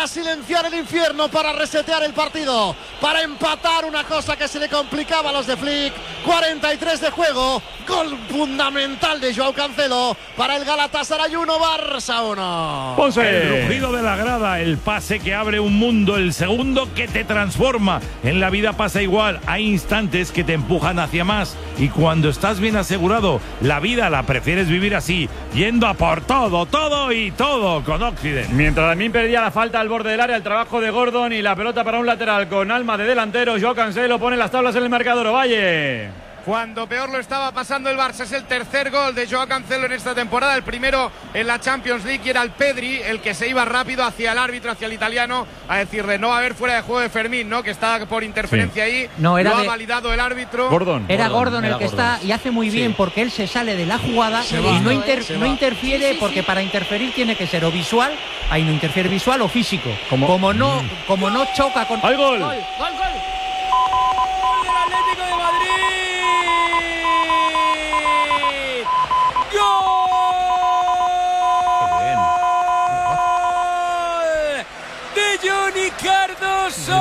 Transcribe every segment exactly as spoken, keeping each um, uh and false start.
para silenciar el infierno, para resetear el partido, para empatar una cosa que se le complicaba a los de Flick. cuarenta y tres de juego, gol fundamental de Joao Cancelo para el Galatasaray uno, Barça uno. Ponce. El rugido de la grada, el pase que abre un mundo, el segundo que te transforma. En la vida pasa igual, hay instantes que te empujan hacia más y cuando estás bien asegurado, la vida la prefieres vivir así, yendo a por todo, todo y todo con Occident. Mientras también perdía la falta al borde del área, el trabajo de Gordon y la pelota para un lateral con alma de delantero. Joao Cancelo pone las tablas en el marcador. Ovalle. Cuando peor lo estaba pasando el Barça, es el tercer gol de Joao Cancelo en esta temporada, el primero en la Champions League, y era el Pedri el que se iba rápido hacia el árbitro, hacia el italiano, a decirle no va a haber fuera de juego de Fermín, ¿no? Que está por interferencia sí. ahí, no, era lo de... ha validado el árbitro. Gordon. Era Gordon, Gordon el era que Gordon. está, y hace muy bien sí. porque él se sale de la jugada se y va, no, inter, eh, no va. interfiere, sí, sí, porque sí. para interferir tiene que ser o visual, ahí no interfiere visual o físico. Como, como no, como no choca con... ¡Hay gol! ¡Gol, gol, gol! ¡Gol del Atlético de Madrid! De Johnny Cardoso.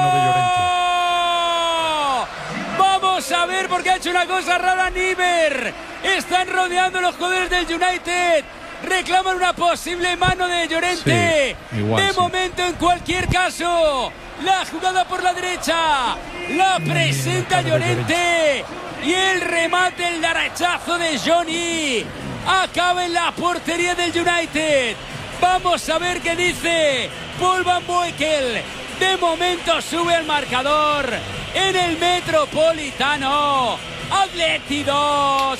Vamos a ver porque ha hecho una cosa rara Niver. Están rodeando los jugadores del United. Reclaman una posible mano de Llorente. Sí, igual, de sí. momento, en cualquier caso, la jugada por la derecha la presenta Llorente. Y el remate, el derechazo de Johnny acaba en la portería del United. Vamos a ver qué dice Paul Van Boekel. De momento sube el marcador en el Metropolitano. Atleti dos,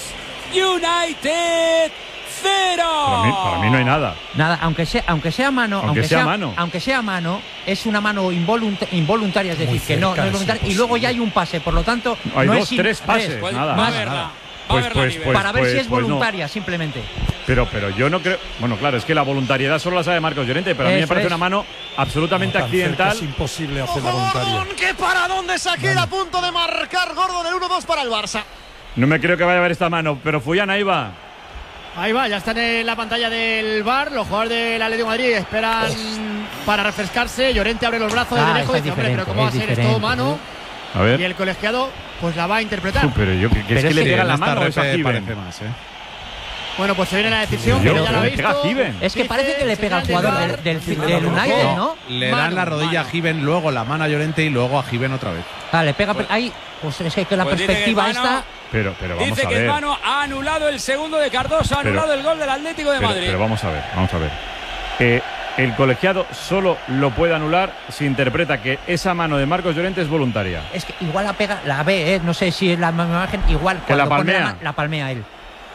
United cero. Para mí, para mí no hay nada. Nada, aunque sea, aunque sea mano, aunque, aunque sea, sea mano, aunque sea mano, es una mano involunta, involuntaria, es decir, que no, no es voluntaria. Y luego ya hay un pase, por lo tanto, hay no dos, es tres pases, tres, pues, nada, va nada, a verla, nada. va Pues, a verla pues, pues, para ver pues, si es pues voluntaria, no. simplemente. Pero, pero yo no creo. Bueno, claro, es que la voluntariedad solo la sabe Marcos Llorente, pero a mí me Eso parece es. una mano absolutamente No, tan cerca accidental. es imposible hacer ¡Ojo, la voluntaria. Gordon! ¡Qué paradón de Shaqiri! A punto de marcar Gordon el uno dos para el Barça. No me creo que vaya a ver esta mano, pero Fuyan, ahí va. Ahí va, ya están en la pantalla del V A R. Los jugadores del Atlético de Madrid esperan para refrescarse. Llorente abre los brazos Ah, desde lejos y es dice, hombre, pero ¿cómo va a ser diferente, esto humano? A ver. Y el colegiado pues la va a interpretar. Uh, pero yo que, que Pero es que es le que pega en la esta mano a esa repe Given. parece más, ¿eh? Bueno, pues se viene la decisión, Yo pero ya creo la ha que pega visto. Given. Es que parece que le pega al señal jugador del del, V A R. del, Sí, del no, United, no. ¿no? Le Mano, dan la rodilla mano. a Given, luego la mano a Llorente y luego a Given otra vez. Ah, le pega ahí. Pues es que, que la Pues dice que perspectiva es mano. esta. Pero, pero vamos Dice a que ver. el mano ha anulado el segundo de Cardoso, ha Pero- anulado el gol del Atlético de Pero, Madrid. pero vamos a ver, vamos a ver. Eh, el colegiado solo lo puede anular si interpreta que esa mano de Marcos Llorente es voluntaria. Es que igual la pega, la ve, ¿eh? No sé si es la misma imagen, igual Que la cuando pone palmea. ma- la palmea él.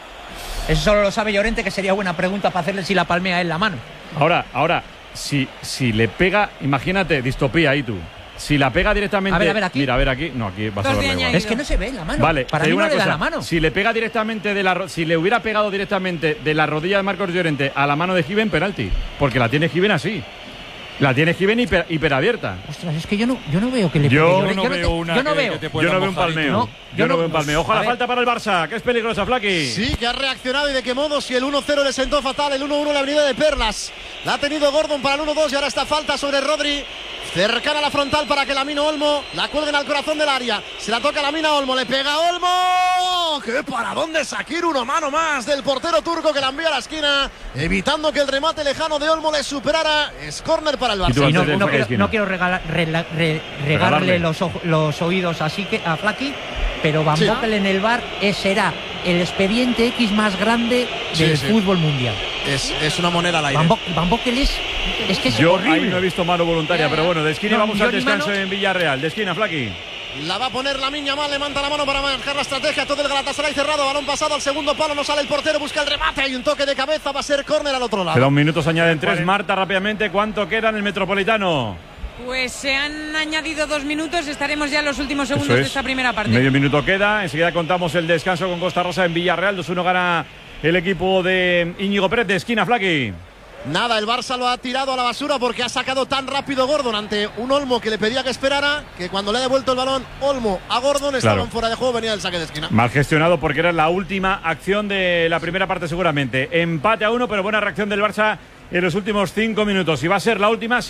Eso solo lo sabe Llorente, que sería buena pregunta para hacerle si la palmea él la mano. Ahora, ahora, si, si le pega, imagínate, distopía ahí tú. Si la pega directamente. A ver, a ver, aquí. Mira, a ver aquí. No, aquí vas a Dos verla de igual. añadido. Es que no se ve la mano. Vale, para te mí digo no una le da cosa, la mano. Si le pega directamente de la ro- si le hubiera pegado directamente de la rodilla de Marcos Llorente a la mano de Given, penalti. Porque la tiene Given así. La tiene Given hiper, hiperabierta. Ostras, es que yo no, yo no veo que le Yo pegue. no yo veo te- una yo no que- veo. que te pueda Yo no veo un mojar y palmeo. No, Yo, yo no no- veo un palmeo. Ojo a a la ver. falta para el Barça, que es peligrosa, Flaky. Sí, que ha reaccionado y de qué modo. Si el uno cero le sentó fatal, el uno uno la avenida de Perlas. La ha tenido Gordon para el uno dos y ahora está falta sobre Rodri. Cercana a la frontal para que Lamine Olmo la cuelguen al corazón del área. Se la toca Lamine Olmo, le pega Olmo. ¡Qué paradón de Shaqiri! Una mano más del portero turco que la envía a la esquina, evitando que el remate lejano de Olmo le superara. Es córner para el Y tú Barça. Y no, antes de no sacar quiero, esquina. no quiero regala- rela- re- regalarle Regalarle. los, ojo- los oídos así que a Flaky, pero Van Sí. Boekel en el V A R eh, será el expediente X más grande Sí, del sí. fútbol mundial. Es, es una moneda al aire. Van, Bo- Van Boekel es, es que es Yo horrible. ahí no he visto mano voluntaria, Ya, pero bueno, de esquina no, vamos yo al ni descanso mano. en Villarreal. De esquina, Flaky. La va a poner la Miña mal, levanta la mano para marcar la estrategia. Todo el Galatasaray cerrado, balón pasado al segundo palo, no sale el portero, busca el remate. Hay un toque de cabeza, va a ser córner al otro Queda lado. un minuto, se añaden tres. Marta, rápidamente, ¿cuánto queda en el Metropolitano? Pues se han añadido dos minutos, estaremos ya en los últimos Eso segundos de es. esta primera parte. Medio minuto queda, enseguida contamos el descanso con Costa Rosa en Villarreal. dos uno gana el equipo de Íñigo Pérez. De esquina, Flaky. Nada, el Barça lo ha tirado a la basura porque ha sacado tan rápido Gordon ante un Olmo que le pedía que esperara, que cuando le ha devuelto el balón Olmo a Gordon estaban Claro. fuera de juego, venía del saque de esquina. Mal gestionado porque era la última acción de la primera parte seguramente. Empate a uno, pero buena reacción del Barça en los últimos cinco minutos. Y va a ser la última.